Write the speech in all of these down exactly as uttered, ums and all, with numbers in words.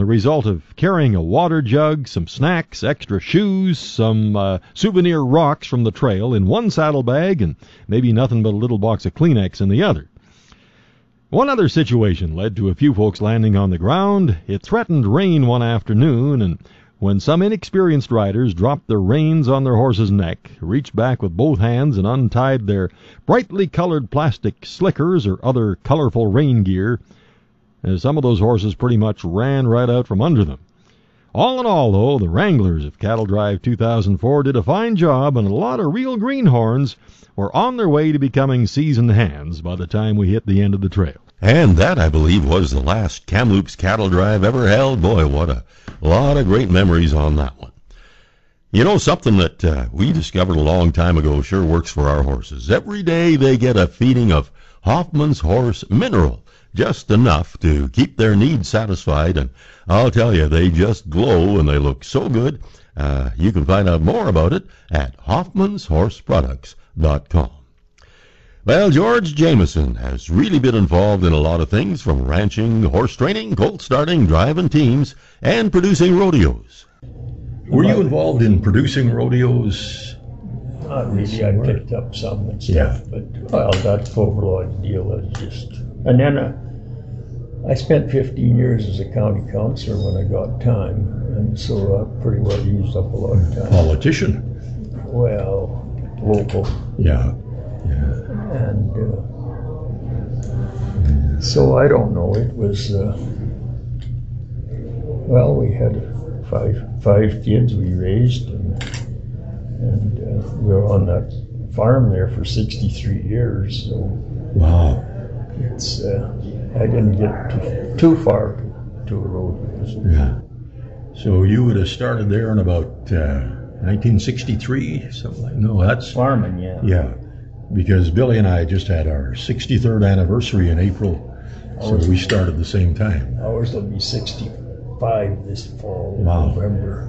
the result of carrying a water jug, some snacks, extra shoes, some uh, souvenir rocks from the trail in one saddlebag, and maybe nothing but a little box of Kleenex in the other. One other situation led to a few folks landing on the ground. It threatened rain one afternoon, and when some inexperienced riders dropped their reins on their horse's neck, reached back with both hands and untied their brightly colored plastic slickers or other colorful rain gear, some of those horses pretty much ran right out from under them. All in all, though, the Wranglers of Cattle Drive two thousand four did a fine job, and a lot of real greenhorns were on their way to becoming seasoned hands by the time we hit the end of the trail. And that, I believe, was the last Kamloops Cattle Drive ever held. Boy, what a lot of great memories on that one. You know, something that uh, we discovered a long time ago sure works for our horses. Every day they get a feeding of Hoffman's Horse Mineral, just enough to keep their needs satisfied, and I'll tell you, they just glow and they look so good. Uh, you can find out more about it at hoffmans horse products dot com. Well, George Jameson has really been involved in a lot of things, from ranching, horse training, colt starting, driving teams, and producing rodeos. Were you involved in producing rodeos? Not really. I picked up some and stuff, Yeah. but well, that overlord deal was just. And then uh, I spent fifteen years as a county councillor when I got time, and so I pretty well used up a lot of time. Politician? Well, local. Yeah. Yeah. And uh, so I don't know. It was uh, well, we had five five kids we raised, and and uh, we were on that farm there for sixty-three years. So Wow. it's uh, I didn't get too, too far to, to a road. Yeah. So you would have started there in about uh, nineteen sixty-three, something like. No, that's Farming, yeah. yeah. Because Billy and I just had our sixty-third anniversary in April, so we started the same time. Ours will be sixty-five this fall, Wow. November.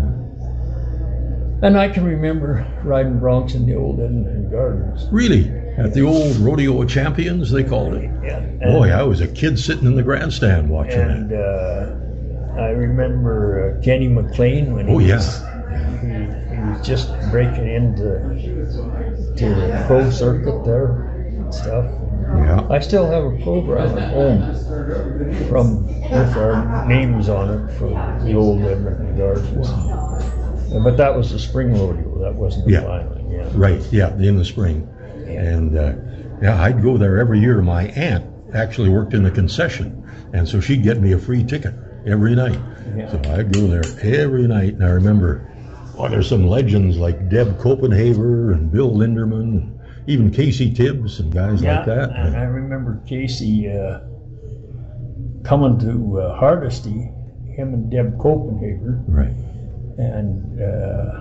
Yeah. And I can remember riding broncs in the old Edmonton Gardens. Really? At the old Rodeo Champions, they called it? Yeah. And, Boy, I was a kid sitting in the grandstand watching and that. uh, I remember uh, Kenny McLean when he Oh, yeah. was he, he was just breaking into to the pro circuit there and stuff. Yeah. I still have a program at home from with our names on it for the old Edmonton Gardens. Uh, But that was the spring rodeo. That wasn't the Yeah. final. Yeah. Right, yeah, in the spring. Yeah. And uh, yeah, I'd go there every year. My aunt actually worked in the concession, and so she'd get me a free ticket every night. Yeah. So I'd go there every night, and I remember, well, there's some legends like Deb Copenhaver and Bill Linderman, and even Casey Tibbs and guys Yeah, like that. and I remember Casey uh, coming to uh, Hardesty, him and Deb Copenhaver, Right. and uh,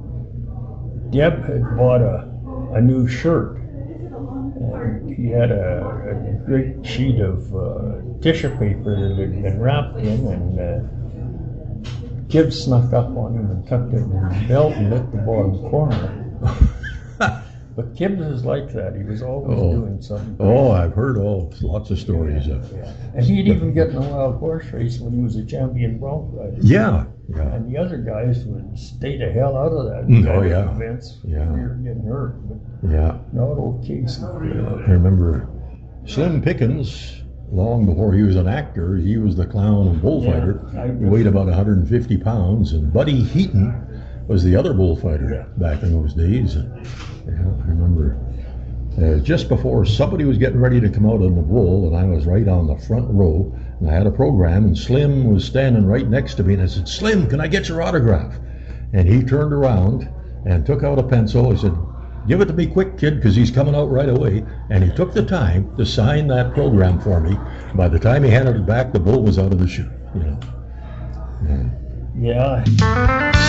Deb had bought a, a new shirt. And he had a, a great sheet of uh, tissue paper that had been wrapped in, and uh, Gibbs snuck up on him and tucked it in his belt and lit the bottom corner. But Gibbs was like that. He was always Oh. doing something. Oh, I've heard all lots of stories of. Yeah. And he'd even get in a wild horse race when he was a champion bronc rider. Yeah, yeah. And the other guys would stay the hell out of that Mm, kind oh, of yeah. events. Yeah. Fear of getting hurt. But Yeah. not old Casey. I remember Slim Pickens, long before he was an actor, he was the clown and bullfighter. Yeah, I He weighed about one hundred fifty pounds, and Buddy Heaton was the other bullfighter Yeah. back in those days. And, yeah, I remember uh, just before somebody was getting ready to come out on the bull, and I was right on the front row, and I had a program, and Slim was standing right next to me, and I said, "Slim, can I get your autograph?" And he turned around and took out a pencil. He said, "Give it to me quick, kid, because he's coming out right away." And he took the time to sign that program for me. By the time he handed it back, the bull was out of the chute, you know. Yeah. Yeah.